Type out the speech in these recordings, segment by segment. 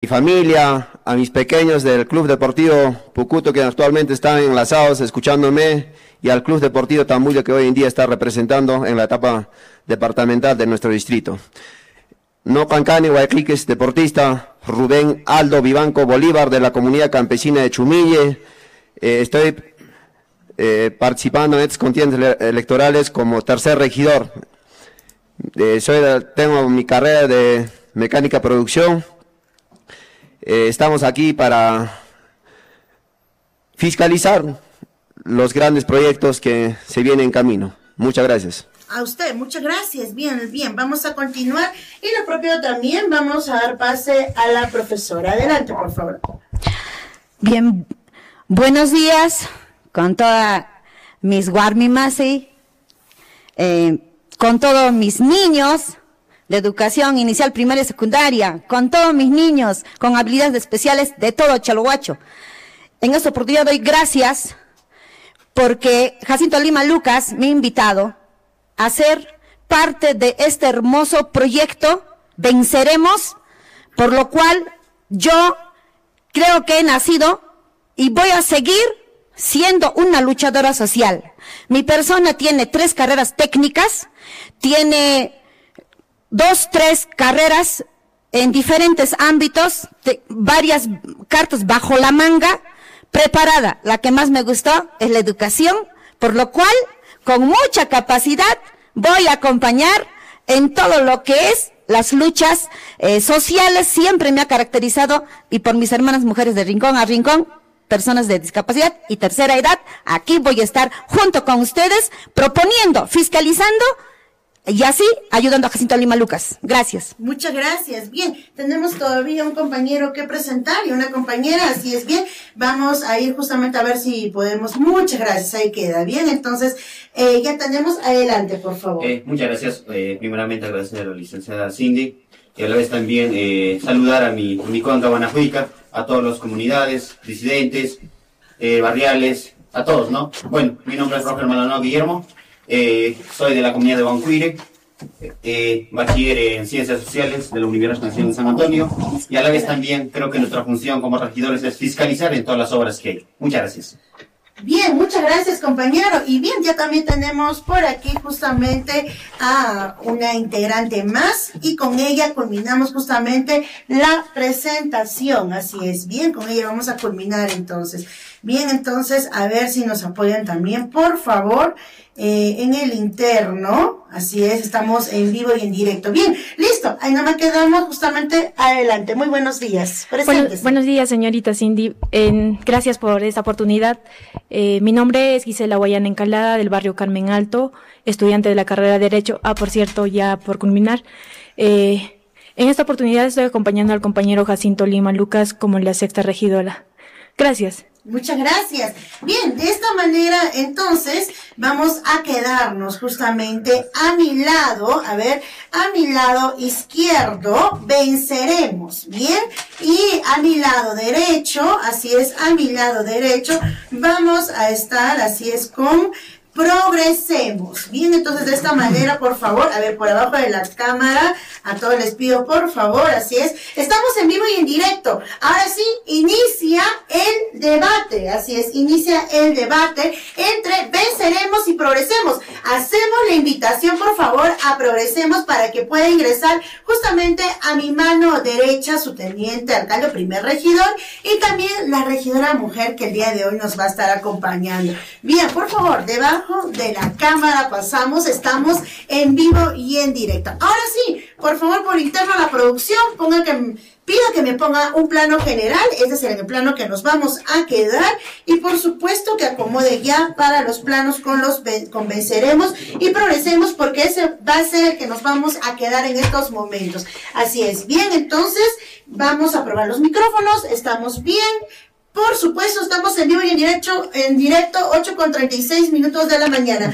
familia, a mis pequeños del Club Deportivo Pucuto que actualmente están enlazados escuchándome, y al Club Deportivo Tambuyo que hoy en día está representando en la etapa departamental de nuestro distrito. No Cancani, Guaycliques, deportista, Rubén Aldo Vivanco Bolívar de la comunidad campesina de Chumille. Estoy participando en estos contiendos electorales como tercer regidor. Tengo mi carrera de mecánica producción. Estamos aquí para fiscalizar los grandes proyectos que se vienen en camino. Muchas gracias. A usted, muchas gracias. Bien, bien, vamos a continuar. Y lo propio también, vamos a dar pase a la profesora. Adelante, por favor. Bien, buenos días con todas mis guarmimasi, con todos mis niños de educación inicial, primaria y secundaria, con todos mis niños con habilidades especiales de todo Chalhuacho. En esta oportunidad doy gracias porque Jacinto Lima Lucas me ha invitado a ser parte de este hermoso proyecto Venceremos, por lo cual yo creo que he nacido y voy a seguir siendo una luchadora social. Mi persona tiene 3 carreras técnicas, tiene 2, 3 carreras en diferentes ámbitos, varias cartas bajo la manga, preparada. La que más me gustó es la educación, por lo cual, con mucha capacidad, voy a acompañar en todo lo que es las luchas sociales. Siempre me ha caracterizado, y por mis hermanas mujeres de rincón a rincón, personas de discapacidad y tercera edad, aquí voy a estar junto con ustedes, proponiendo, fiscalizando, y así ayudando a Jacinto Lima Lucas. Gracias. Muchas gracias. Bien, tenemos todavía un compañero que presentar y una compañera, así es. Bien, vamos a ir justamente a ver si podemos. Muchas gracias, ahí queda. Bien, entonces ya tenemos, adelante, por favor. Muchas gracias. Primeramente agradecer a la licenciada Cindy, y a la vez también saludar a mi conca Guanajuica, a todas las comunidades, disidentes, barriales, a todos, ¿no? Bueno, mi nombre es Roger Maldonado Guillermo. Soy de la comunidad de Bancuire, bachiller en Ciencias Sociales de la Universidad Nacional de San Antonio, y a la vez también creo que nuestra función como regidores es fiscalizar en todas las obras que hay. Muchas gracias. Bien, muchas gracias, compañero. Y bien, ya también tenemos por aquí justamente a una integrante más, y con ella culminamos justamente la presentación. Así es, bien, con ella vamos a culminar entonces. Bien, entonces, a ver si nos apoyan también, por favor, en el interno. Así es, estamos en vivo y en directo. Bien, listo, ahí nomás quedamos justamente adelante. Muy buenos días. Buenos días, señorita Cindy. Gracias por esta oportunidad. Mi nombre es Gisela Guayana Encalada, del barrio Carmen Alto, estudiante de la carrera de Derecho. Por cierto, ya por culminar. En esta oportunidad estoy acompañando al compañero Jacinto Lima Lucas como la 6ª regidora. Gracias. Muchas gracias. Bien, de esta manera, entonces, vamos a quedarnos justamente a mi lado, a ver, a mi lado izquierdo, venceremos, bien, y a mi lado derecho, así es, a mi lado derecho, vamos a estar, así es, con progresemos. Bien, entonces de esta manera, por favor, a ver, por abajo de la cámara, a todos les pido, por favor, así es. Estamos en vivo y en directo. Ahora sí, inicia el debate, así es, inicia el debate entre venceremos y progresemos. Hacemos la invitación, por favor, a progresemos para que pueda ingresar justamente a mi mano derecha su teniente alcalde, primer regidor, y también la regidora mujer que el día de hoy nos va a estar acompañando. Bien, por favor, debajo de la cámara pasamos, estamos en vivo y en directo. Ahora sí, por favor, por interno a la producción, pido que me ponga un plano general, ese es el plano que nos vamos a quedar, y por supuesto que acomode ya para los planos con venceremos y progresemos, porque ese va a ser el que nos vamos a quedar en estos momentos. Así es. Bien, entonces vamos a probar los micrófonos, estamos bien. Por supuesto, estamos en vivo y en directo, 8:36 de la mañana.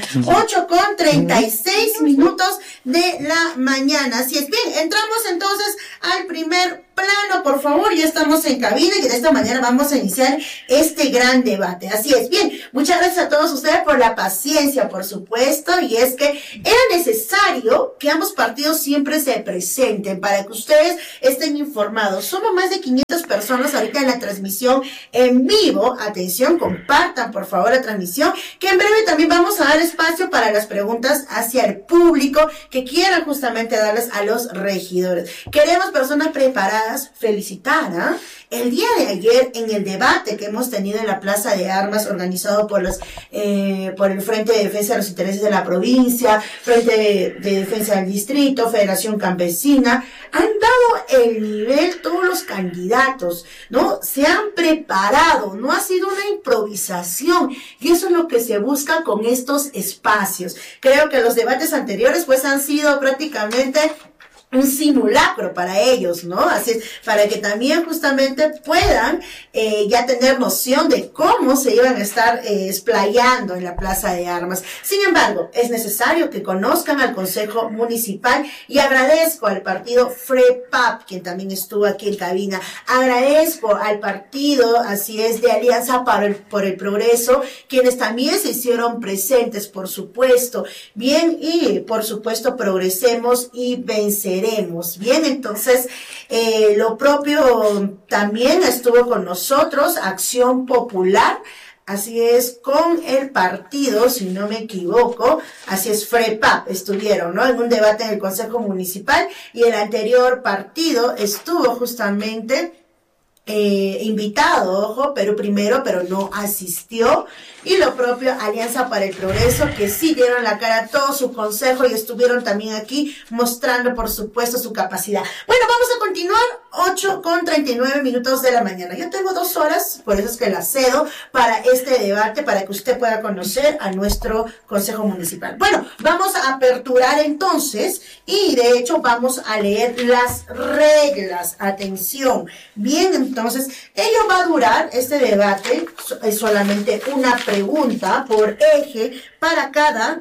8:36 de la mañana. Así es. Bien, entramos entonces al primer plano, por favor. Ya estamos en cabina y de esta manera vamos a iniciar este gran debate. Así es. Bien, muchas gracias a todos ustedes por la paciencia, por supuesto. Y es que era necesario que ambos partidos siempre se presenten para que ustedes estén informados. Somos más de 500 personas ahorita en la transmisión en vivo. Atención, compartan por favor la transmisión, que en breve también vamos a dar espacio para las preguntas hacia el público que quieran justamente darles a los regidores. Queremos personas preparadas. Felicitar, ¿eh? El día de ayer, en el debate que hemos tenido en la Plaza de Armas, organizado por el Frente de Defensa de los Intereses de la Provincia, Frente de Defensa del Distrito, Federación Campesina, han dado el nivel todos los candidatos, ¿no? Se han preparado, no ha sido una improvisación, y eso es lo que se busca con estos espacios. Creo que los debates anteriores pues han sido prácticamente un simulacro para ellos, ¿no? Así es, para que también justamente puedan ya tener noción de cómo se iban a estar explayando en la Plaza de Armas. Sin embargo, es necesario que conozcan al Consejo Municipal, y agradezco al partido FREPAP, quien también estuvo aquí en cabina. Agradezco al partido, así es, de Alianza por el Progreso, quienes también se hicieron presentes, por supuesto. Bien, y por supuesto progresemos y venceremos. Bien, entonces lo propio también estuvo con nosotros Acción Popular, así es, con el partido, si no me equivoco, así es, FREPAP, estuvieron, ¿no? En un debate en el Consejo Municipal, y el anterior partido estuvo justamente invitado, ojo, pero no asistió, y lo propio Alianza para el Progreso, que sí dieron la cara a todo su consejo y estuvieron también aquí mostrando, por supuesto, su capacidad. Bueno, vamos a continuar, 8:39 de la mañana. Yo tengo 2 horas, por eso es que las cedo para este debate, para que usted pueda conocer a nuestro Consejo Municipal. Bueno, vamos a aperturar entonces, y de hecho vamos a leer las reglas. Atención. Bien, entonces, ello va a durar, este debate, es solamente una pregunta por eje para cada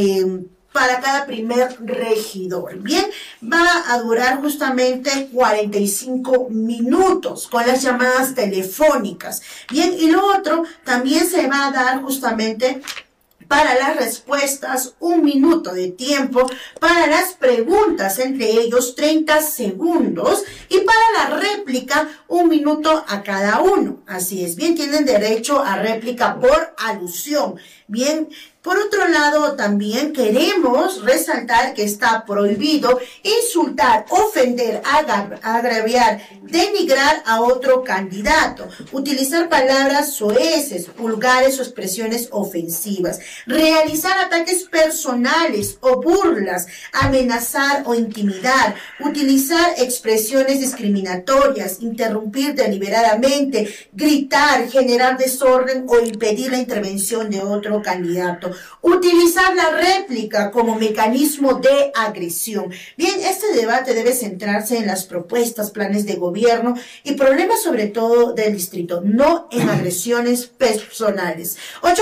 primer regidor. Bien, va a durar justamente 45 minutos con las llamadas telefónicas. Bien, y lo otro también se va a dar justamente para las respuestas 1 minuto de tiempo, para las preguntas, entre ellos 30 segundos, y para la réplica 1 minuto a cada uno. Así es, bien, tienen derecho a réplica por alusión. Bien, por otro lado, también queremos resaltar que está prohibido insultar, ofender, agraviar, denigrar a otro candidato, utilizar palabras soeces, vulgares o expresiones ofensivas, realizar ataques personales o burlas, amenazar o intimidar, utilizar expresiones discriminatorias, interrumpir deliberadamente, gritar, generar desorden o impedir la intervención de otro candidato. Utilizar la réplica como mecanismo de agresión. Bien, este debate debe centrarse en las propuestas, planes de gobierno y problemas sobre todo del distrito, no en agresiones personales.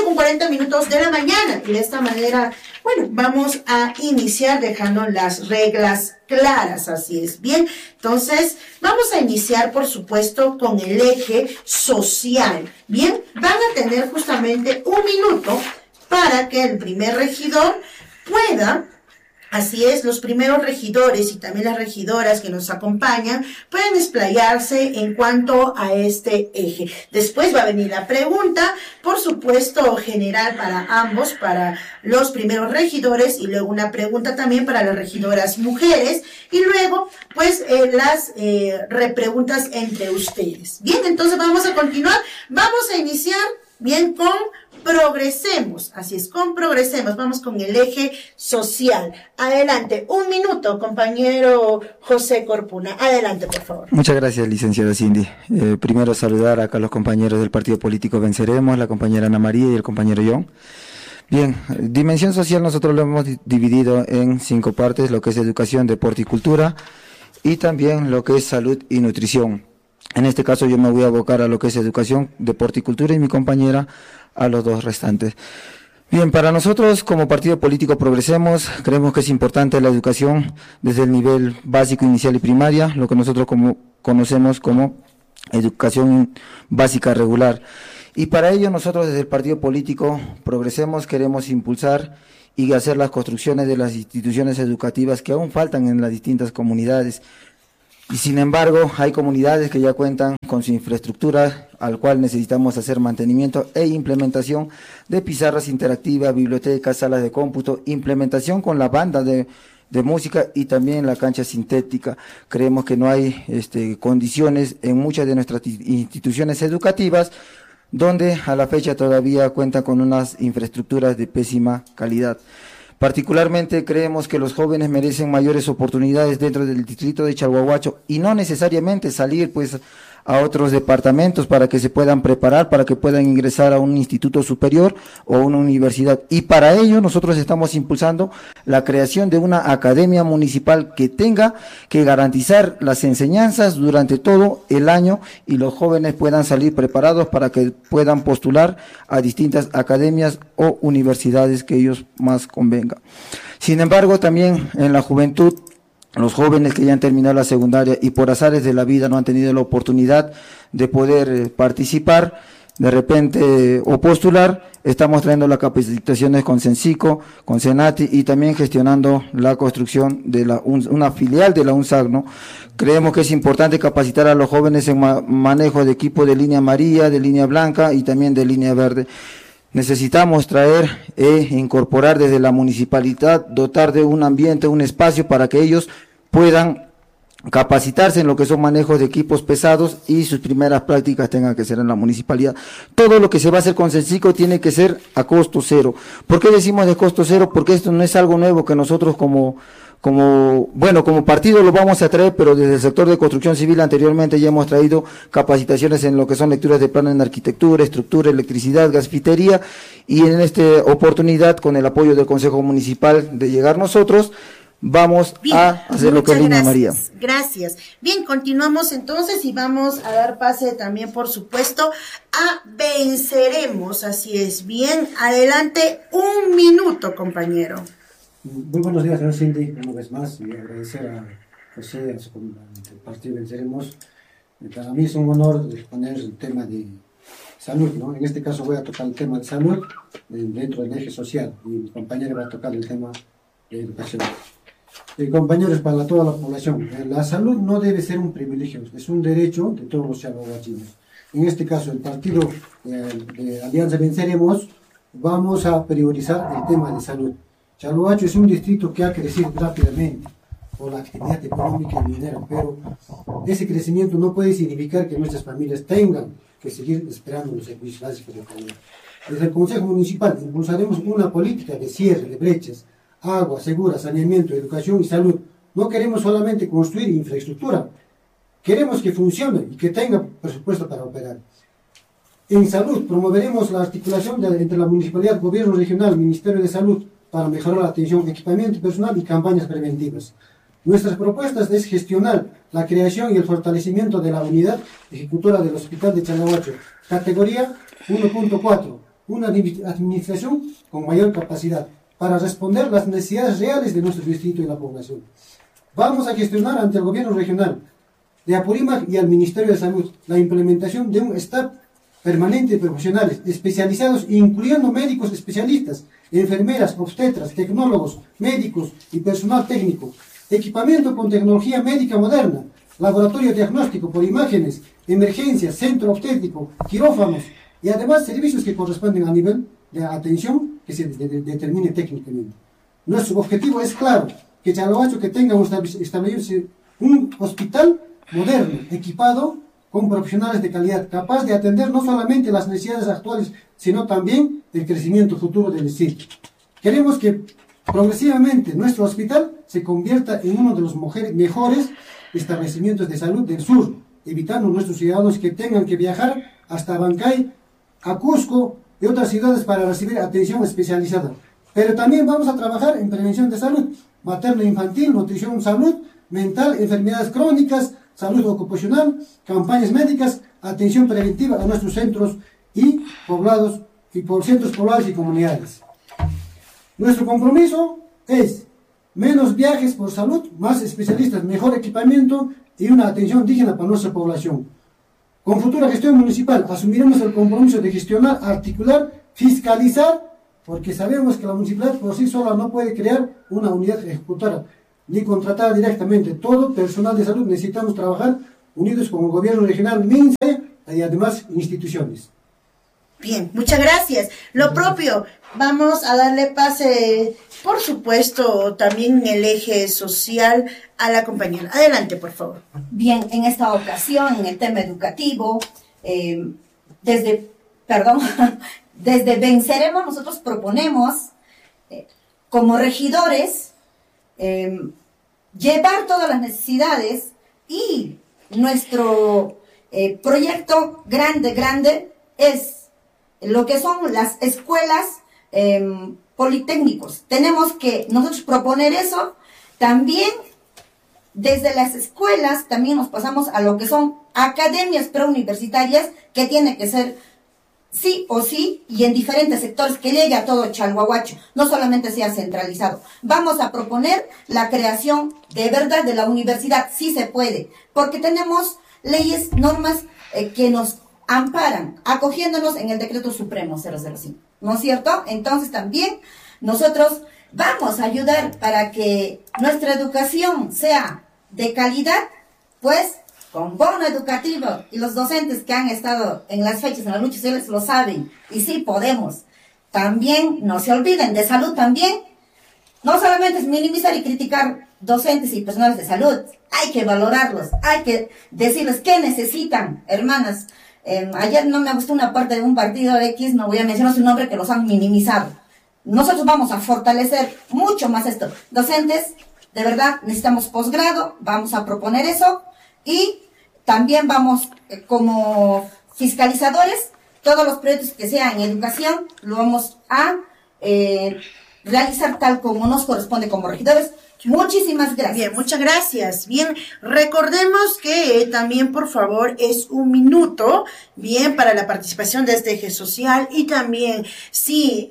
8:40 de la mañana, y de esta manera, bueno, vamos a iniciar dejando las reglas claras, así es. Bien, entonces vamos a iniciar, por supuesto, con el eje social. Bien, van a tener justamente 1 minuto para que el primer regidor pueda, así es, los primeros regidores y también las regidoras que nos acompañan pueden explayarse en cuanto a este eje. Después va a venir la pregunta, por supuesto, general para ambos, para los primeros regidores, y luego una pregunta también para las regidoras mujeres, y luego, pues, las repreguntas entre ustedes. Bien, entonces vamos a continuar, vamos a iniciar, bien, con Progresemos, así es, con Progresemos, vamos con el eje social. Adelante, 1 minuto, compañero José Corpuna, adelante, por favor. Muchas gracias, licenciada Cindy. Primero saludar acá a los compañeros del partido político Venceremos, la compañera Ana María y el compañero John. Bien, dimensión social nosotros lo hemos dividido en 5 partes, lo que es educación, deporte y cultura, y también lo que es salud y nutrición. En este caso yo me voy a abocar a lo que es educación, deporte y cultura, y mi compañera a los 2 restantes. Bien, para nosotros como partido político Progresemos, creemos que es importante la educación desde el nivel básico, inicial y primaria, lo que nosotros conocemos como educación básica regular. Y para ello nosotros desde el partido político Progresemos queremos impulsar y hacer las construcciones de las instituciones educativas que aún faltan en las distintas comunidades. Y sin embargo, hay comunidades que ya cuentan con su infraestructura, al cual necesitamos hacer mantenimiento e implementación de pizarras interactivas, bibliotecas, salas de cómputo, implementación con la banda de música y también la cancha sintética. Creemos que no hay condiciones en muchas de nuestras instituciones educativas, donde a la fecha todavía cuentan con unas infraestructuras de pésima calidad. Particularmente creemos que los jóvenes merecen mayores oportunidades dentro del distrito de Chalhuahuacho y no necesariamente salir pues a otros departamentos para que se puedan preparar, para que puedan ingresar a un instituto superior o una universidad. Y para ello nosotros estamos impulsando la creación de una academia municipal que tenga que garantizar las enseñanzas durante todo el año y los jóvenes puedan salir preparados para que puedan postular a distintas academias o universidades que ellos más convengan. Sin embargo, también en la juventud, los jóvenes que ya han terminado la secundaria y por azares de la vida no han tenido la oportunidad de poder participar de repente o postular, estamos trayendo las capacitaciones con Cencico, con Senati y también gestionando la construcción de una filial de la UNSAG, ¿no? Creemos que es importante capacitar a los jóvenes en manejo de equipo de línea amarilla, de línea blanca y también de línea verde. Necesitamos traer e incorporar desde la municipalidad, dotar de un ambiente, un espacio para que ellos puedan capacitarse en lo que son manejos de equipos pesados y sus primeras prácticas tengan que ser en la municipalidad. Todo lo que se va a hacer con Cencico tiene que ser a costo cero. ¿Por qué decimos de costo cero? Porque esto no es algo nuevo que nosotros como partido lo vamos a traer, pero desde el sector de construcción civil anteriormente ya hemos traído capacitaciones en lo que son lecturas de plano en arquitectura, estructura, electricidad, gasfitería, y en esta oportunidad, con el apoyo del Consejo Municipal de llegar nosotros, vamos a hacer lo que es Línea María. Gracias. Bien, continuamos entonces y vamos a dar pase también, por supuesto, a Venceremos. Así es. Bien, adelante, 1 minuto, compañero. Muy buenos días, señor Cindy, una vez más, y agradecer a José, a su partido Venceremos. Para mí es un honor exponer el tema de salud, ¿no? En este caso voy a tocar el tema de salud dentro del eje social, y mi compañero va a tocar el tema de educación. Compañeros, para toda la población, la salud no debe ser un privilegio, es un derecho de todos los chalhuahuachinos. En este caso, el partido de Alianza Venceremos, vamos a priorizar el tema de salud. Chalhuahuacho es un distrito que ha crecido rápidamente por la actividad económica y minera, pero ese crecimiento no puede significar que nuestras familias tengan que seguir esperando los servicios básicos de calidad. Desde el Consejo Municipal impulsaremos una política de cierre de brechas, agua segura, saneamiento, educación y salud. No queremos solamente construir infraestructura, queremos que funcione y que tenga presupuesto para operar. En salud promoveremos la articulación entre la Municipalidad, Gobierno Regional, Ministerio de Salud, para mejorar la atención, equipamiento personal y campañas preventivas. Nuestras propuestas es gestionar la creación y el fortalecimiento de la unidad ejecutora del Hospital de Chalhuahuacho, categoría 1.4, una administración con mayor capacidad para responder las necesidades reales de nuestro distrito y la población. Vamos a gestionar ante el Gobierno Regional de Apurímac y al Ministerio de Salud la implementación de un staff permanente de profesionales especializados, incluyendo médicos especialistas, enfermeras, obstetras, tecnólogos, médicos y personal técnico, equipamiento con tecnología médica moderna, laboratorio diagnóstico por imágenes, emergencias, centro obstétrico, quirófanos y además servicios que corresponden a nivel de atención que se determine técnicamente. Nuestro objetivo es claro, que Chalhuahuacho que tenga establecido un hospital moderno, equipado con profesionales de calidad, capaz de atender no solamente las necesidades actuales, sino también el crecimiento futuro del distrito. Queremos que progresivamente nuestro hospital se convierta en uno de los mejores establecimientos de salud del sur, evitando a nuestros ciudadanos que tengan que viajar hasta Bancay, a Cusco y otras ciudades para recibir atención especializada. Pero también vamos a trabajar en prevención de salud, materno-infantil, nutrición, salud mental, enfermedades crónicas, salud ocupacional, campañas médicas, atención preventiva a nuestros centros y poblados y por centros poblados y comunidades. Nuestro compromiso es menos viajes por salud, más especialistas, mejor equipamiento y una atención digna para nuestra población. Con futura gestión municipal asumiremos el compromiso de gestionar, articular, fiscalizar, porque sabemos que la municipalidad por sí sola no puede crear una unidad ejecutora. ni contratar directamente. Todo personal de salud necesitamos trabajar unidos con el gobierno regional, MINSE y además instituciones. Bien, muchas gracias. Lo propio, vamos a darle pase, por supuesto, también en el eje social a la compañera. Adelante, por favor. Bien, en esta ocasión, en el tema educativo, desde Venceremos, nosotros proponemos, como regidores, llevar todas las necesidades y nuestro proyecto grande es lo que son las escuelas politécnicos. Tenemos que nosotros proponer eso. También desde las escuelas también nos pasamos a lo que son academias preuniversitarias, que tiene que ser sí o sí y en diferentes sectores, que llegue a todo Chalhuahuacho, no solamente sea centralizado. Vamos a proponer la creación de verdad de la universidad, sí se puede, porque tenemos leyes, normas que nos amparan, acogiéndonos en el Decreto Supremo 005, ¿no es cierto? Entonces también nosotros vamos a ayudar para que nuestra educación sea de calidad, pues con bono educativo, y los docentes que han estado en las fechas, en las luchas sociales lo saben, y sí podemos. También no se olviden de salud también, no solamente es minimizar y criticar docentes y personales de salud, hay que valorarlos, hay que decirles qué necesitan, hermanas. Ayer no me gustó una parte de un partido X, no voy a mencionar su nombre, que los han minimizado. Nosotros vamos a fortalecer mucho más esto. Docentes, de verdad, necesitamos posgrado, vamos a proponer eso, y también vamos, como fiscalizadores, todos los proyectos que sean en educación, lo vamos a realizar tal como nos corresponde como regidores. Muchísimas gracias. Bien, muchas gracias. Bien, recordemos que también, por favor, es 1 minuto, bien, para la participación de este eje social, y también, sí,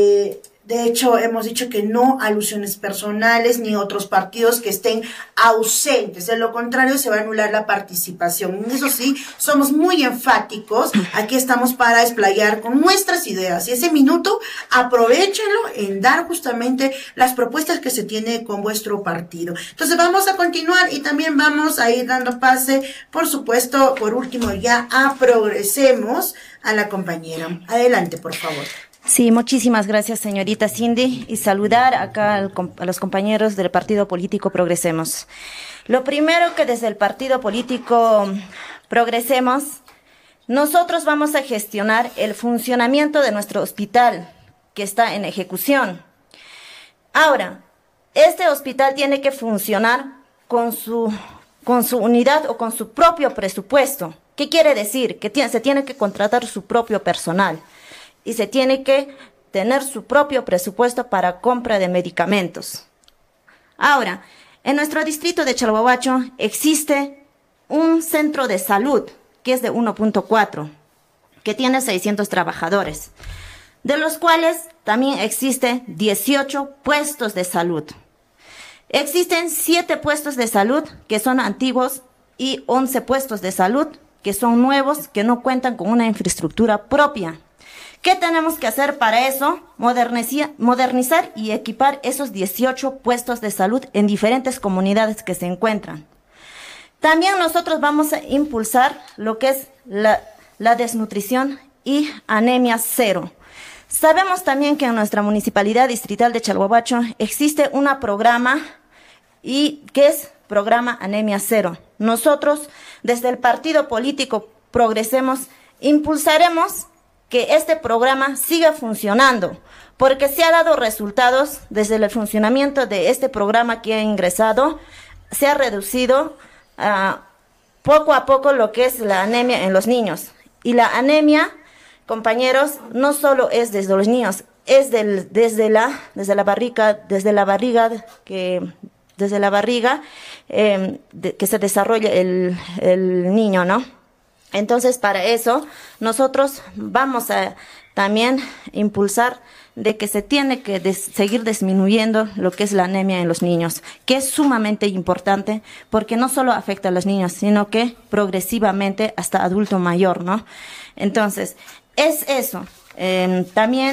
de hecho, hemos dicho que no alusiones personales ni otros partidos que estén ausentes. De lo contrario, se va a anular la participación. Eso sí, somos muy enfáticos. Aquí estamos para explayar con nuestras ideas. Y ese minuto, aprovéchenlo en dar justamente las propuestas que se tiene con vuestro partido. Entonces, vamos a continuar y también vamos a ir dando pase, por supuesto, por último, ya a Progresemos a la compañera. Adelante, por favor. Sí, muchísimas gracias, señorita Cindy, y saludar acá a los compañeros del partido político Progresemos. Lo primero, que desde el partido político Progresemos, nosotros vamos a gestionar el funcionamiento de nuestro hospital, que está en ejecución. Ahora, este hospital tiene que funcionar con su unidad o con su propio presupuesto. ¿Qué quiere decir? Que se tiene que contratar su propio personal. Y se tiene que tener su propio presupuesto para compra de medicamentos. Ahora, en nuestro distrito de Chalhuahuacho existe un centro de salud que es de 1.4, que tiene 600 trabajadores, de los cuales también existen 18 puestos de salud. Existen 7 puestos de salud que son antiguos y 11 puestos de salud que son nuevos, que no cuentan con una infraestructura propia. ¿Qué tenemos que hacer para eso? Modernizar y equipar esos 18 puestos de salud en diferentes comunidades que se encuentran. También nosotros vamos a impulsar lo que es la desnutrición y anemia cero. Sabemos también que en nuestra municipalidad distrital de Chalhuahuacho existe un programa y que es programa Anemia Cero. Nosotros, desde el partido político Progresemos, impulsaremos que este programa siga funcionando, porque se ha dado resultados desde el funcionamiento de este programa que ha ingresado, se ha reducido poco a poco lo que es la anemia en los niños. Y la anemia, compañeros, no solo es desde los niños, es desde la barriga que se desarrolla el niño, ¿no? Entonces, para eso, nosotros vamos a también impulsar de que se tiene que seguir disminuyendo lo que es la anemia en los niños, que es sumamente importante porque no solo afecta a los niños, sino que progresivamente hasta adulto mayor, ¿no? Entonces, es eso. También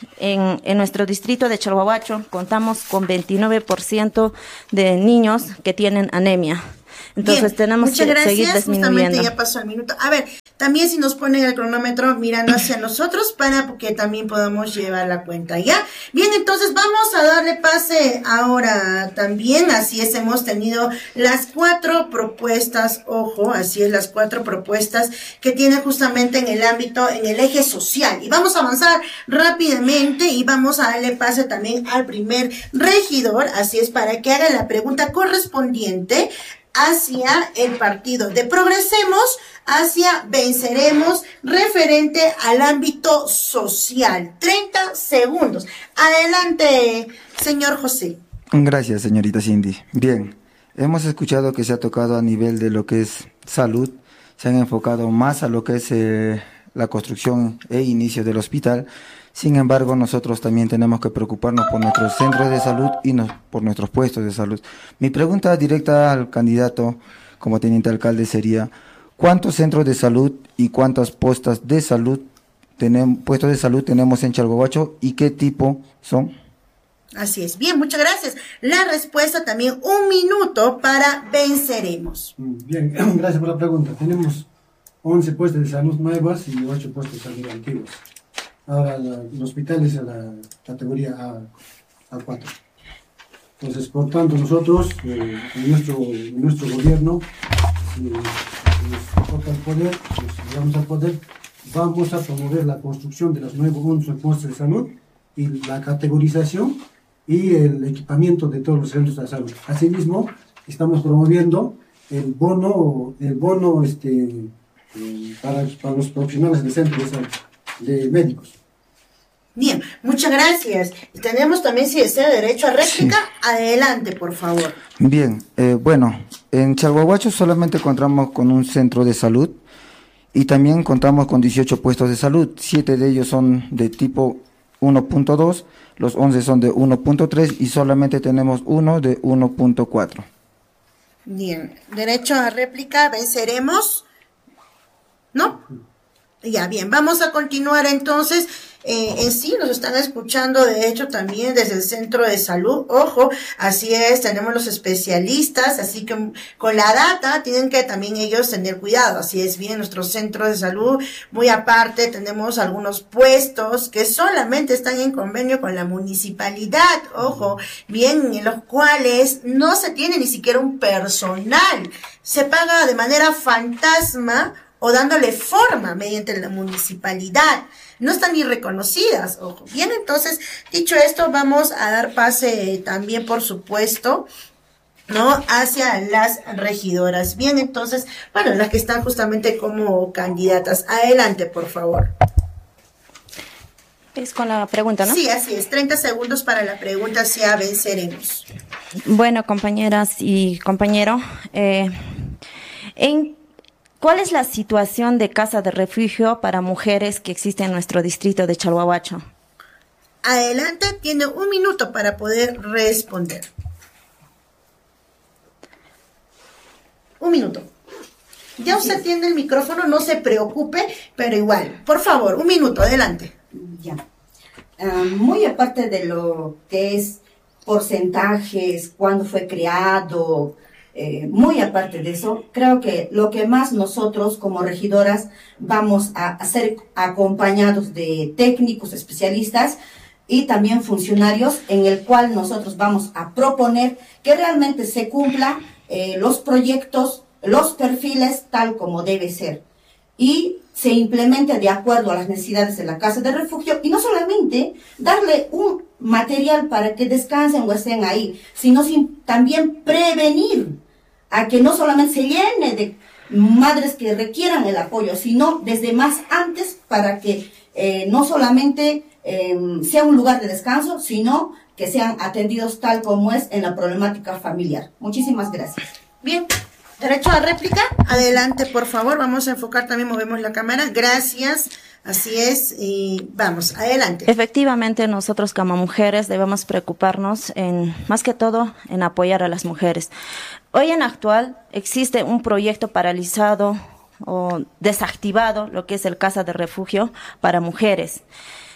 en nuestro distrito de Chalhuahuacho contamos con 29% de niños que tienen anemia. Entonces Bien, tenemos que seguir disminuyendo. Justamente ya pasó el minuto. A ver, también si nos ponen el cronómetro mirando hacia nosotros para que también podamos llevar la cuenta, ¿ya? Bien, entonces vamos a darle pase ahora también, así es, hemos tenido las 4 propuestas, ojo, así es, las 4 propuestas que tiene justamente en el ámbito, en el eje social. Y vamos a avanzar rápidamente y vamos a darle pase también al primer regidor, así es, para que haga la pregunta correspondiente hacia el partido de Progresemos, hacia Venceremos, referente al ámbito social. 30 segundos. Adelante, señor José. Gracias, señorita Cindy. Bien, hemos escuchado que se ha tocado a nivel de lo que es salud, se han enfocado más a lo que es la construcción e inicio del hospital. Sin embargo, nosotros también tenemos que preocuparnos por nuestros centros de salud y por nuestros puestos de salud. Mi pregunta directa al candidato como teniente alcalde sería, ¿cuántos centros de salud y cuántas puestos de salud tenemos en Chalhuahuacho y qué tipo son? Así es. Bien, muchas gracias. La respuesta también, 1 minuto para Venceremos. Bien, gracias por la pregunta. Tenemos 11 puestos de salud nuevas y 8 puestos de salud antiguos. Ahora el hospital es a la categoría A4. Entonces, por tanto, nosotros, en nuestro gobierno, si nos toca el poder, si llegamos al poder, vamos a promover la construcción de los nuevos 11 puestos de salud y la categorización y el equipamiento de todos los centros de salud. Asimismo, estamos promoviendo el bono para los profesionales del centro de salud, de médicos. Bien, muchas gracias. Tenemos también, si desea, derecho a réplica. Sí. Adelante, por favor. Bien, bueno, en Chalhuahuacho solamente contamos con un centro de salud y también contamos con 18 puestos de salud. 7 de ellos son de tipo 1.2, los 11 son de 1.3 y solamente tenemos uno de 1.4. Bien, derecho a réplica, Venceremos. ¿No? Ya, bien, vamos a continuar entonces. En sí nos están escuchando, de hecho, también desde el centro de salud. Ojo, así es, tenemos los especialistas, así que con la data tienen que también ellos tener cuidado. Así es, bien, nuestros centros de salud, muy aparte, tenemos algunos puestos que solamente están en convenio con la municipalidad, ojo, bien, en los cuales no se tiene ni siquiera un personal, se paga de manera fantasma o dándole forma mediante la municipalidad. No están ni reconocidas, ojo. Bien, entonces, dicho esto, vamos a dar pase también, por supuesto, ¿no?, hacia las regidoras. Bien, entonces, bueno, las que están justamente como candidatas. Adelante, por favor. Es con la pregunta, ¿no? Sí, así es. 30 segundos para la pregunta hacia Venceremos. Bueno, compañeras y compañero, ¿cuál es la situación de casa de refugio para mujeres que existe en nuestro distrito de Chalhuahuacho? Adelante, tiene 1 minuto para poder responder. 1 minuto. Ya usted tiene el micrófono, no se preocupe, pero igual, por favor, 1 minuto, adelante. Ya. Muy aparte de lo que es porcentajes, cuándo fue creado, muy aparte de eso, creo que lo que más nosotros como regidoras vamos a ser acompañados de técnicos, especialistas y también funcionarios, en el cual nosotros vamos a proponer que realmente se cumpla los proyectos, los perfiles tal como debe ser y se implemente de acuerdo a las necesidades de la casa de refugio, y no solamente darle un material para que descansen o estén ahí, sino también prevenir a que no solamente se llene de madres que requieran el apoyo, sino desde más antes para que no solamente sea un lugar de descanso, sino que sean atendidos tal como es en la problemática familiar. Muchísimas gracias. Bien. Derecho a réplica, adelante, por favor, vamos a enfocar, también movemos la cámara, gracias, así es, y vamos, adelante. Efectivamente, nosotros como mujeres debemos preocuparnos más que todo, en apoyar a las mujeres. Hoy en actual existe un proyecto paralizado o desactivado, lo que es el Casa de Refugio para mujeres.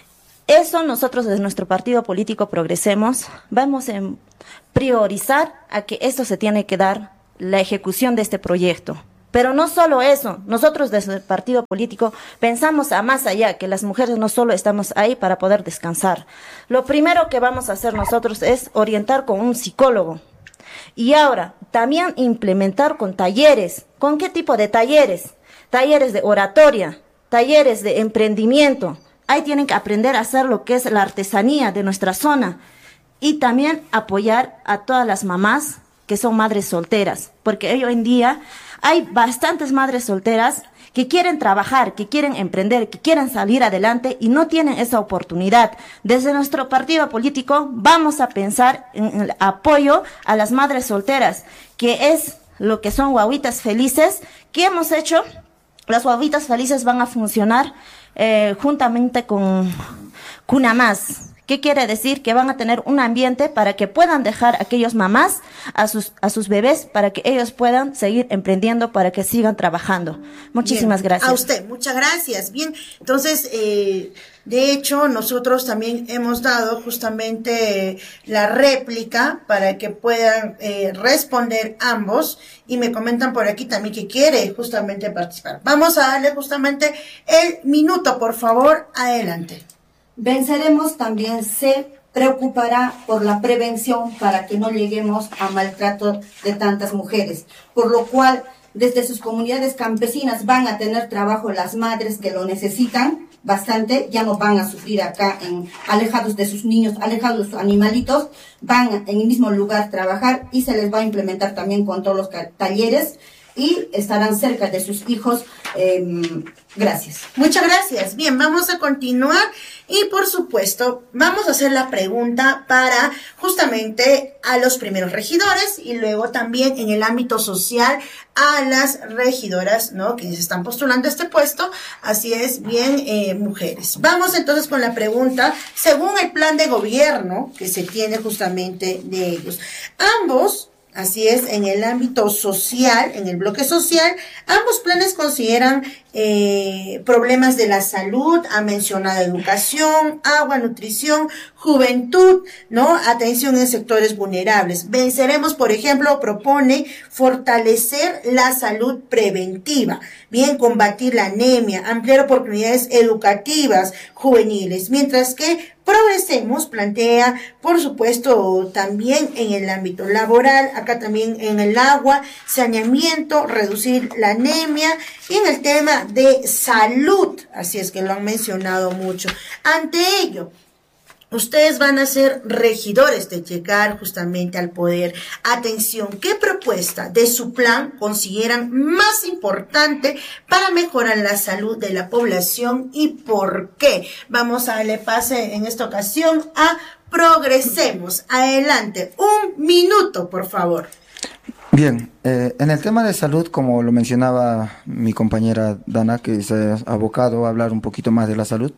Eso nosotros desde nuestro partido político Progresemos vamos a priorizar a que esto se tiene que dar la ejecución de este proyecto. Pero no solo eso, nosotros desde el partido político pensamos a más allá, que las mujeres no solo estamos ahí para poder descansar. Lo primero que vamos a hacer nosotros es orientar con un psicólogo. Y ahora, también implementar con talleres. ¿Con qué tipo de talleres? Talleres de oratoria, talleres de emprendimiento. Ahí tienen que aprender a hacer lo que es la artesanía de nuestra zona. Y también apoyar a todas las mamás que son madres solteras. Porque hoy en día hay bastantes madres solteras que quieren trabajar, que quieren emprender, que quieren salir adelante y no tienen esa oportunidad. Desde nuestro partido político vamos a pensar en el apoyo a las madres solteras, que es lo que son guaguitas felices. ¿Qué hemos hecho? Las guaguitas felices van a funcionar juntamente con Cuna Más. ¿Qué quiere decir? Que van a tener un ambiente para que puedan dejar a aquellos mamás a sus bebés, para que ellos puedan seguir emprendiendo, para que sigan trabajando. Muchísimas gracias. A usted, muchas gracias. Bien, entonces, de hecho, nosotros también hemos dado justamente la réplica para que puedan responder ambos, y me comentan por aquí también que quiere justamente participar. Vamos a darle justamente el minuto, por favor, adelante. Venceremos también se preocupará por la prevención para que no lleguemos a maltrato de tantas mujeres, por lo cual desde sus comunidades campesinas van a tener trabajo las madres que lo necesitan bastante, ya no van a sufrir acá alejados de sus niños, alejados de sus animalitos, van en el mismo lugar trabajar y se les va a implementar también con todos los talleres y estarán cerca de sus hijos. Gracias. Muchas gracias. Bien, vamos a continuar y por supuesto vamos a hacer la pregunta para justamente a los primeros regidores y luego también en el ámbito social a las regidoras, ¿no?, que se están postulando a este puesto. Así es, bien, mujeres. Vamos entonces con la pregunta según el plan de gobierno que se tiene justamente de ellos. Ambos, así es, en el ámbito social, en el bloque social, ambos planes consideran problemas de la salud, ha mencionado educación, agua, nutrición, juventud, ¿no?, atención en sectores vulnerables. Venceremos, por ejemplo, propone fortalecer la salud preventiva, bien, combatir la anemia, ampliar oportunidades educativas juveniles, mientras que Progresemos plantea, por supuesto, también en el ámbito laboral, acá también en el agua, saneamiento, reducir la anemia, y en el tema de salud, así es que lo han mencionado mucho. Ante ello, ustedes van a ser regidores de llegar justamente al poder. Atención, ¿qué propuesta de su plan consideran más importante para mejorar la salud de la población y por qué? Vamos a darle pase en esta ocasión a Progresemos. Adelante, un minuto, por favor. Bien, en el tema de salud, como lo mencionaba mi compañera Dana, que se ha abocado a hablar un poquito más de la salud,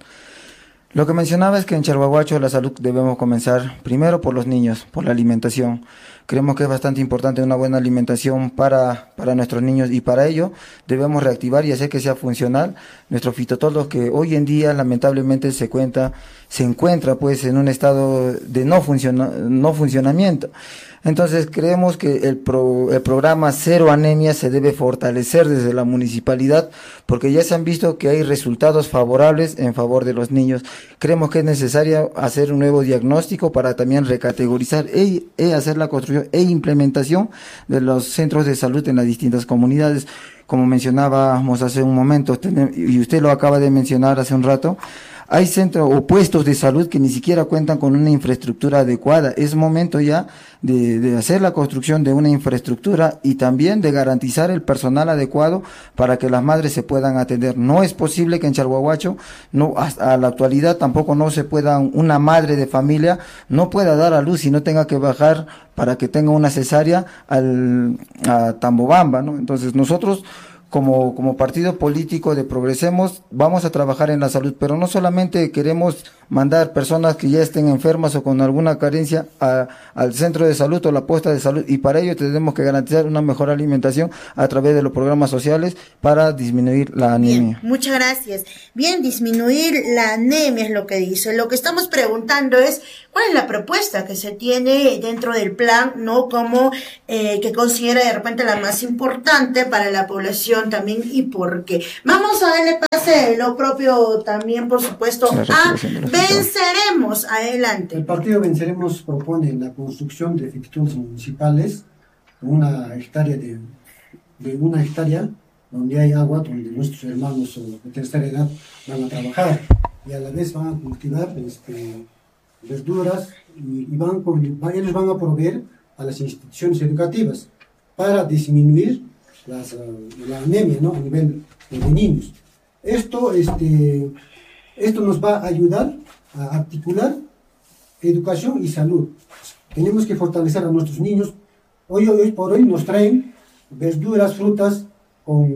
lo que mencionaba es que en Chalhuahuacho la salud debemos comenzar primero por los niños, por la alimentación. Creemos que es bastante importante una buena alimentación para nuestros niños, y para ello debemos reactivar y hacer que sea funcional nuestro fitotodo, que hoy en día lamentablemente se encuentra pues en un estado de no funcionamiento. Entonces creemos que el programa Cero Anemia se debe fortalecer desde la municipalidad, porque ya se han visto que hay resultados favorables en favor de los niños. Creemos que es necesario hacer un nuevo diagnóstico para también recategorizar y hacer la construcción e implementación de los centros de salud en las distintas comunidades. Como mencionábamos hace un momento, y usted lo acaba de mencionar hace un rato, hay centros o puestos de salud que ni siquiera cuentan con una infraestructura adecuada. Es momento ya de hacer la construcción de una infraestructura y también de garantizar el personal adecuado para que las madres se puedan atender. No es posible que en Chalhuahuacho, hasta la actualidad tampoco no se pueda, una madre de familia no pueda dar a luz y no tenga que bajar para que tenga una cesárea a Tambobamba, ¿no? Entonces nosotros, como partido político de Progresemos, vamos a trabajar en la salud, pero no solamente queremos mandar personas que ya estén enfermas o con alguna carencia al centro de salud o la puesta de salud, y para ello tenemos que garantizar una mejor alimentación a través de los programas sociales para disminuir la anemia. Bien, muchas gracias. Bien, disminuir la anemia es lo que dice. Lo que estamos preguntando es cuál es la propuesta que se tiene dentro del plan, ¿no? Como que considera de repente la más importante para la población también, y por qué. Vamos a darle pase lo propio también, por supuesto, a Venceremos. Adelante. El partido Venceremos propone la construcción de institutos municipales, una hectárea de una hectárea donde hay agua, donde nuestros hermanos de tercera edad van a trabajar y a la vez van a cultivar verduras y ellos van a proveer a las instituciones educativas para disminuir la anemia, ¿no? A nivel de niños. Esto nos va a ayudar a articular educación y salud. Tenemos que fortalecer a nuestros niños. Hoy por hoy nos traen verduras, frutas con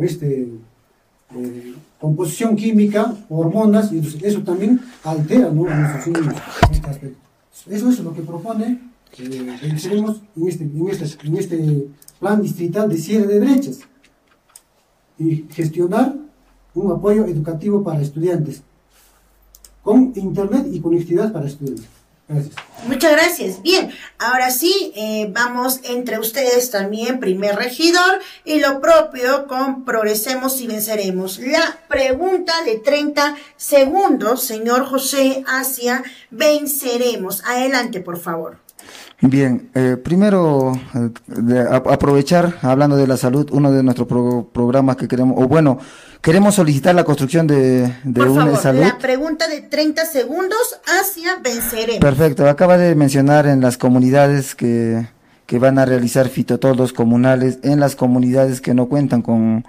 composición química, hormonas, y eso también altera, ¿no?, a nuestros niños en este aspecto. Eso es lo que propone Venceremos en este plan distrital de cierre de brechas y gestionar un apoyo educativo para estudiantes con internet y conectividad para estudiantes. Gracias. Muchas gracias. Bien, ahora sí, vamos entre ustedes también, primer regidor, y lo propio con Progresemos y Venceremos. La pregunta de 30 segundos, señor José, hacia Venceremos. Adelante, por favor. Bien, primero aprovechar, hablando de la salud, uno de nuestros programas que queremos, queremos solicitar la construcción de una salud. La pregunta de 30 segundos hacia Venceremos. Perfecto, acaba de mencionar en las comunidades que van a realizar fitotoldos comunales en las comunidades que cuentan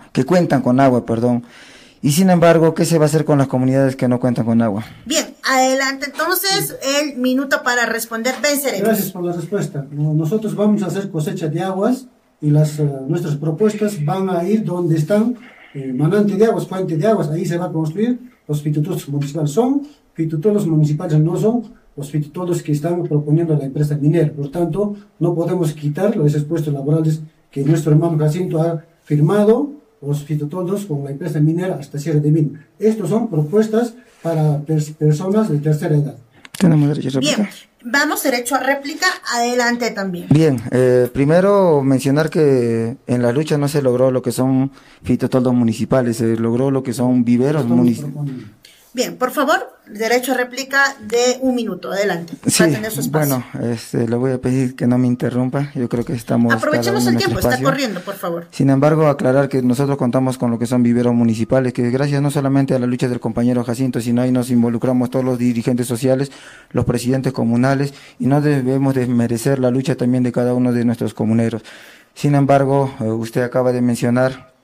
con agua, perdón. Y sin embargo, ¿qué se va a hacer con las comunidades que no cuentan con agua? Bien, adelante entonces, el minuto para responder, Venceremos. Gracias por la respuesta. Nosotros vamos a hacer cosecha de aguas y nuestras propuestas van a ir donde están manantes de aguas, fuente de aguas. Ahí se va a construir los fitotoldos municipales. Son fitotoldos municipales, no son los fitotoldos que están proponiendo la empresa minera. Por tanto, no podemos quitar los puestos laborales que nuestro hermano Jacinto ha firmado, los fitotoldos con la empresa minera hasta cierre de mina. Estos son propuestas para personas de tercera edad. ¿Tenemos derecho a réplica? Bien, vamos derecho a réplica, adelante también. Bien, primero mencionar que en la lucha no se logró lo que son fitotoldos municipales, se logró lo que son viveros municipales. Bien, por favor, derecho a réplica de 1 minuto, adelante. Sí, bueno, le voy a pedir que no me interrumpa, yo creo que estamos... Aprovechemos el tiempo, está corriendo, por favor. Sin embargo, aclarar que nosotros contamos con lo que son viveros municipales, que gracias no solamente a la lucha del compañero Jacinto, sino ahí nos involucramos todos los dirigentes sociales, los presidentes comunales, y no debemos desmerecer la lucha también de cada uno de nuestros comuneros. Sin embargo, usted acaba de mencionar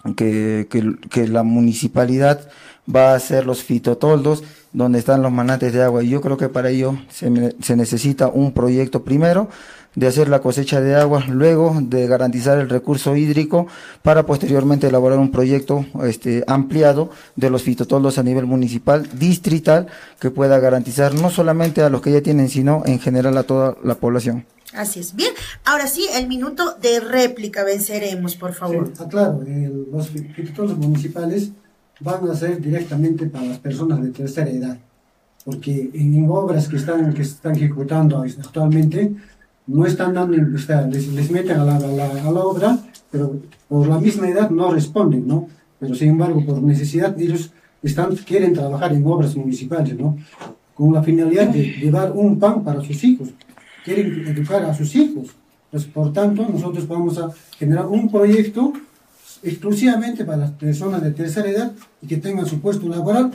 que la municipalidad va a hacer los fitotoldos donde están los manantes de agua, y yo creo que para ello se necesita un proyecto primero de hacer la cosecha de agua, luego de garantizar el recurso hídrico para posteriormente elaborar un proyecto ampliado de los fitotoldos a nivel municipal, distrital, que pueda garantizar no solamente a los que ya tienen, sino en general a toda la población. Así es. Bien, ahora sí, el minuto de réplica, Venceremos, por favor. Sí, claro, los fitotoldos municipales van a ser directamente para las personas de tercera edad, porque en obras que están ejecutando actualmente no están dando, les meten a la obra, pero por la misma edad no responden, ¿no? Pero sin embargo, por necesidad, ellos quieren trabajar en obras municipales, ¿no? Con la finalidad de llevar un pan para sus hijos, quieren educar a sus hijos. Pues, por tanto, nosotros vamos a generar un proyecto exclusivamente para las personas de tercera edad y que tengan su puesto laboral,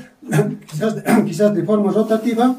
quizás de forma rotativa,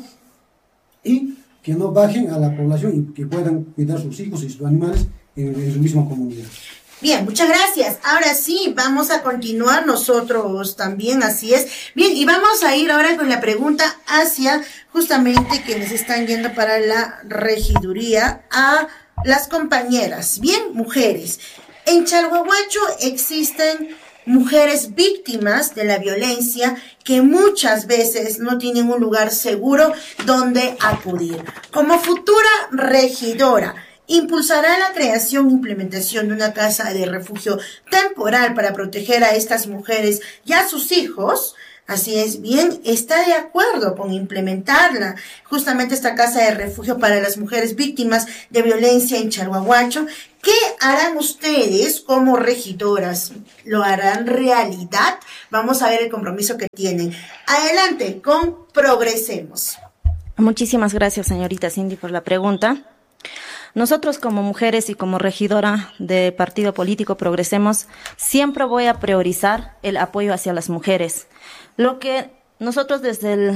y que no bajen a la población y que puedan cuidar sus hijos y sus animales en su misma comunidad. Bien, muchas gracias. Ahora sí, vamos a continuar nosotros también, así es. Bien, y vamos a ir ahora con la pregunta hacia justamente quienes están yendo para la regiduría, a las compañeras. Bien, mujeres. En Chalhuahuacho existen mujeres víctimas de la violencia que muchas veces no tienen un lugar seguro donde acudir. Como futura regidora, impulsará la creación e implementación de una casa de refugio temporal para proteger a estas mujeres y a sus hijos. Así es, bien, está de acuerdo con implementarla, justamente esta casa de refugio para las mujeres víctimas de violencia en Chalhuahuacho. ¿Qué harán ustedes como regidoras? ¿Lo harán realidad? Vamos a ver el compromiso que tienen. Adelante con Progresemos. Muchísimas gracias, señorita Cindy, por la pregunta. Nosotros como mujeres y como regidora de partido político Progresemos, siempre voy a priorizar el apoyo hacia las mujeres. Lo que nosotros desde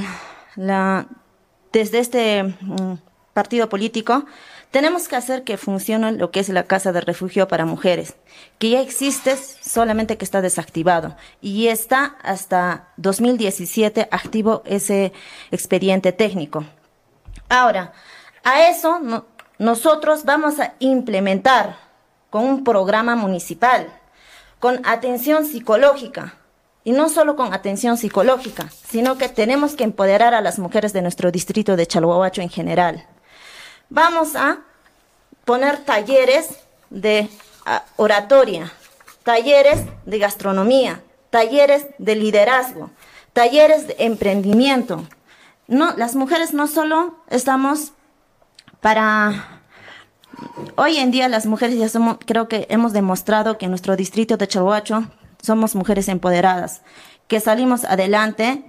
este partido político tenemos que hacer que funcione lo que es la Casa de Refugio para Mujeres, que ya existe, solamente que está desactivado y está hasta 2017 activo ese expediente técnico. Ahora, a eso nosotros vamos a implementar con un programa municipal, con atención psicológica, y no solo con atención psicológica, sino que tenemos que empoderar a las mujeres de nuestro distrito de Chalhuahuacho en general. Vamos a poner talleres de oratoria, talleres de gastronomía, talleres de liderazgo, talleres de emprendimiento. No, las mujeres no solo estamos para... Hoy en día las mujeres ya somos, creo que hemos demostrado que en nuestro distrito de Chalhuahuacho somos mujeres empoderadas, que salimos adelante,